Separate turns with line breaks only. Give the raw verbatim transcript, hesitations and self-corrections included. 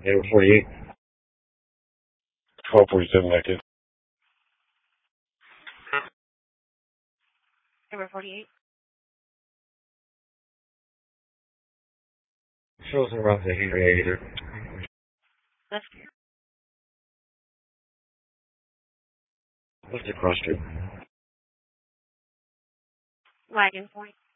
Number forty-eight. twelve forty-seven active.
Number forty-eight.
Shows around the Henry either.
Left.
What's the cross street?
Wagon point.